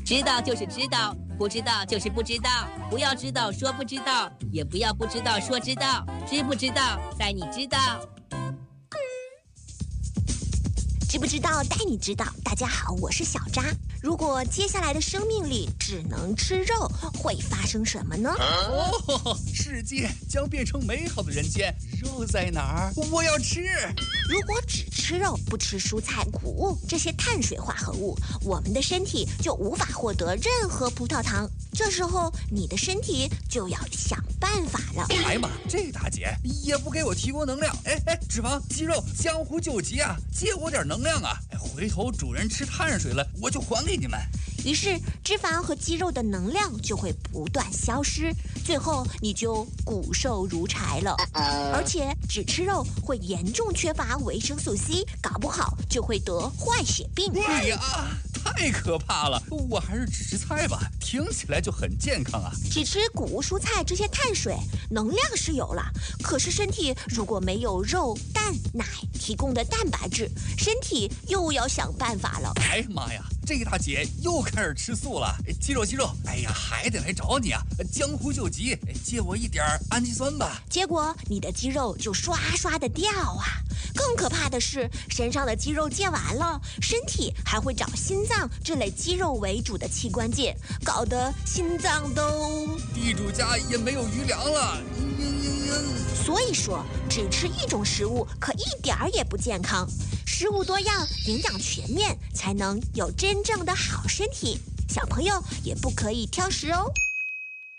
知道就是知道，不知道就是不知道。不要知道说不知道，也不要不知道说知道。知不知道，带你知道。 知不知道带你知道。大家好，我是小扎。如果接下来的生命里只能吃肉，会发生什么呢？ 世界将变成美好的人间。肉在哪儿？我要吃。 如果只吃肉，不吃蔬菜、谷物这些碳水化合物，我们的身体就无法获得任何葡萄糖。这时候你的身体就要想办法了。 哎呀妈，这大姐也不给我提供能量。脂肪、肌肉，江湖救急啊，借我点能量啊！回头主人吃碳水了，我就还给你们。 于是脂肪和肌肉的能量就会不断消失，最后你就骨瘦如柴了。而且只吃肉会严重缺乏维生素 C， 搞不好就会得坏血病。 哎呀，太可怕了！我还是只吃菜吧，听起来就很健康啊。 只吃谷物蔬菜这些碳水，能量是有了，可是身体如果没有肉、蛋、奶提供的蛋白质，身体又要想办法了。 哎呀妈呀，这大姐又开始吃素了。肌肉，哎呀，还得来找你啊！江湖救急，借我一点氨基酸吧。 结果你的肌肉就刷刷的掉啊！更可怕的是，身上的肌肉借完了，身体还会找心脏这类肌肉为主的器官借，搞得心脏都…… 地主家也没有余粮了。 所以说，只吃一种食物可一点儿也不健康。食物多样，营养全面，才能有真正的好身体。小朋友也不可以挑食哦。